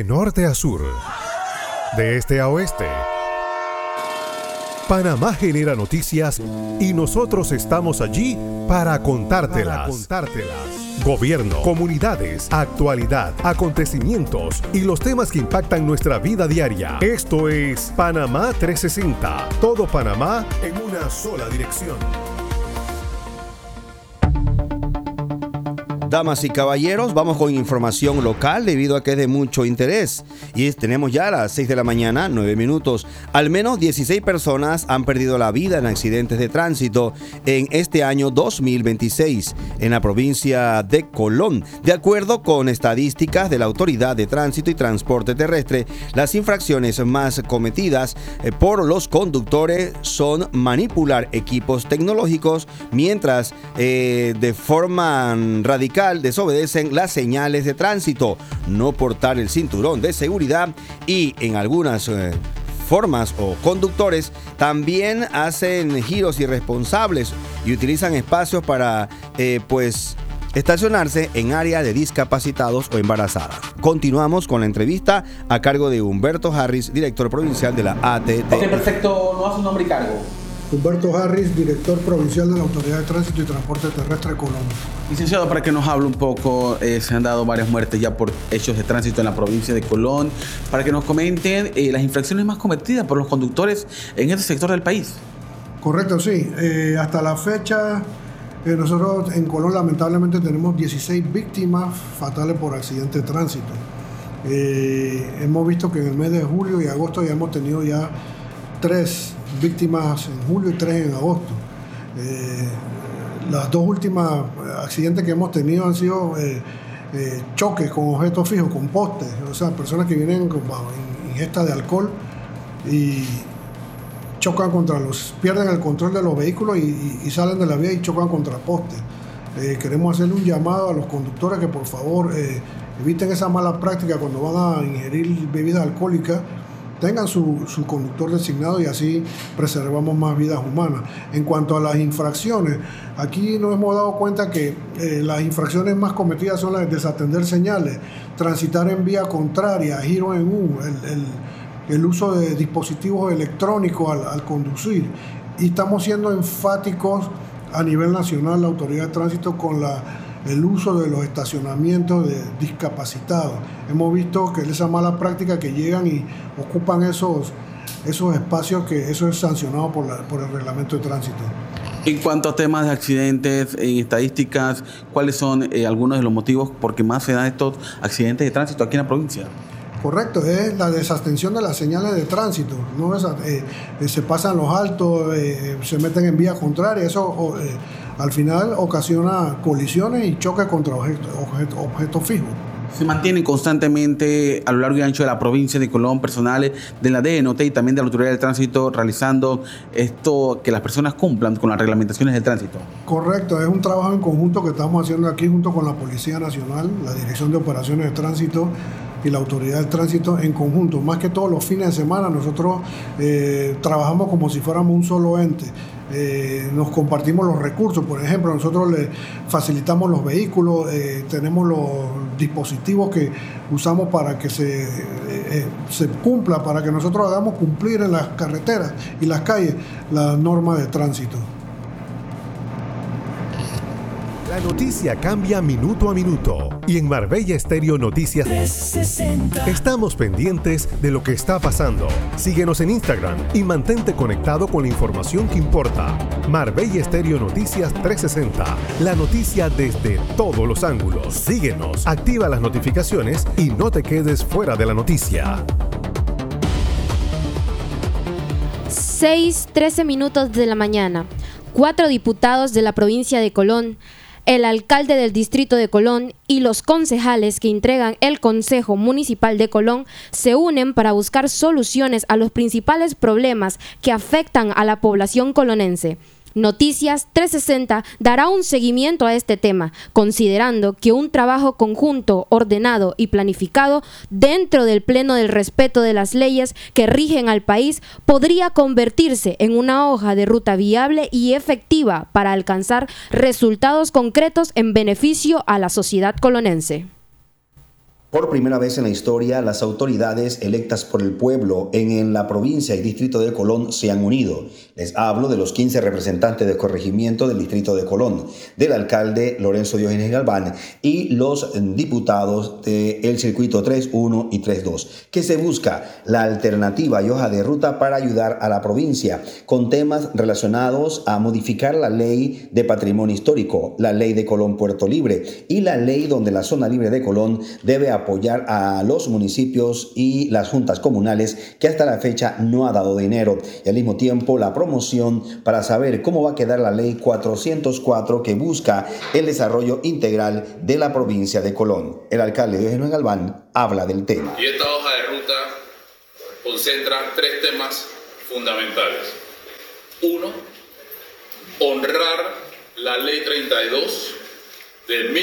De norte a sur, de este a oeste, Panamá genera noticias y nosotros estamos allí para contártelas. Gobierno, comunidades, actualidad, acontecimientos y los temas que impactan nuestra vida diaria. Esto es Panamá 360. Todo Panamá en una sola dirección. Damas y caballeros, vamos con información local debido a que es de mucho interés. Y tenemos ya a las 6 de la mañana, 9 minutos. Al menos 16 personas han perdido la vida en accidentes de tránsito en este año 2026 en la provincia de Colón. De acuerdo con estadísticas de la Autoridad de Tránsito y Transporte Terrestre, las infracciones más cometidas por los conductores son manipular equipos tecnológicos, mientras de forma radical desobedecen las señales de tránsito, no portar el cinturón de seguridad y en algunas formas o conductores también hacen giros irresponsables y utilizan espacios para estacionarse en áreas de discapacitados o embarazadas. Continuamos con la entrevista a cargo de Humberto Harris, director provincial de la ATT. Ok, perfecto. ¿No hace un nombre y cargo? Humberto Harris, director provincial de la Autoridad de Tránsito y Transporte Terrestre de Colón. Licenciado, para que nos hable un poco, se han dado varias muertes ya por hechos de tránsito en la provincia de Colón. Para que nos comenten las infracciones más cometidas por los conductores en este sector del país. Correcto, sí. Hasta la fecha, nosotros en Colón lamentablemente tenemos 16 víctimas fatales por accidente de tránsito. Hemos visto que en el mes de julio y agosto ya hemos tenido ya 3 víctimas en julio y 3 en agosto. Las dos últimas accidentes que hemos tenido han sido choques con objetos fijos, con postes, o sea, personas que vienen con ingesta de alcohol y chocan pierden el control de los vehículos y salen de la vía y chocan contra postes. Queremos hacerle un llamado a los conductores que por favor eviten esa mala práctica cuando van a ingerir bebidas alcohólicas. Tengan su conductor designado y así preservamos más vidas humanas. En cuanto a las infracciones, aquí nos hemos dado cuenta que las infracciones más cometidas son las de desatender señales, transitar en vía contraria, giro en U, el uso de dispositivos electrónicos al conducir. Y estamos siendo enfáticos a nivel nacional, la Autoridad de Tránsito, con el uso de los estacionamientos de discapacitados. Hemos visto que esa mala práctica que llegan y ocupan esos espacios, que eso es sancionado por el reglamento de tránsito. En cuanto a temas de accidentes, en estadísticas, ¿cuáles son algunos de los motivos por qué más se dan estos accidentes de tránsito aquí en la provincia? Correcto, es la desatención de las señales de tránsito, ¿no? Se pasan los altos, se meten en vía contraria, eso al final ocasiona colisiones y choques contra objetos fijos. Se mantienen constantemente a lo largo y ancho de la provincia de Colón personales de la DNOT y también de la Autoridad de Tránsito realizando esto, que las personas cumplan con las reglamentaciones del tránsito. Correcto, es un trabajo en conjunto que estamos haciendo aquí junto con la Policía Nacional, la Dirección de Operaciones de Tránsito y la Autoridad del Tránsito en conjunto. Más que todos los fines de semana nosotros trabajamos como si fuéramos un solo ente. Nos compartimos los recursos. Por ejemplo, nosotros le facilitamos los vehículos, tenemos los dispositivos que usamos para que se cumpla, para que nosotros hagamos cumplir en las carreteras y las calles las normas de tránsito. La noticia cambia minuto a minuto y en Marbella Estéreo Noticias 360 estamos pendientes de lo que está pasando. Síguenos en Instagram y mantente conectado con la información que importa. Marbella Estéreo Noticias 360, la noticia desde todos los ángulos. Síguenos, activa las notificaciones y no te quedes fuera de la noticia. 6:13 minutos de la mañana. 4 diputados de la provincia de Colón, el alcalde del distrito de Colón y los concejales que integran el Consejo Municipal de Colón se unen para buscar soluciones a los principales problemas que afectan a la población colonense. Noticias 360 dará un seguimiento a este tema, considerando que un trabajo conjunto, ordenado y planificado dentro del pleno del respeto de las leyes que rigen al país podría convertirse en una hoja de ruta viable y efectiva para alcanzar resultados concretos en beneficio a la sociedad colonense. Por primera vez en la historia, las autoridades electas por el pueblo en la provincia y distrito de Colón se han unido. Les hablo de los 15 representantes de corregimiento del distrito de Colón, del alcalde Lorenzo Diógenes Galván y los diputados del circuito 3.1 y 3.2, que se busca la alternativa y hoja de ruta para ayudar a la provincia con temas relacionados a modificar la ley de patrimonio histórico, la ley de Colón Puerto Libre y la ley donde la zona libre de Colón debe apoyar a los municipios y las juntas comunales que hasta la fecha no ha dado dinero, y al mismo tiempo la promoción para saber cómo va a quedar la ley 404 que busca el desarrollo integral de la provincia de Colón. El alcalde Diógenes Galván habla del tema. Y esta hoja de ruta concentra 3 temas fundamentales. 1, honrar la ley 32 de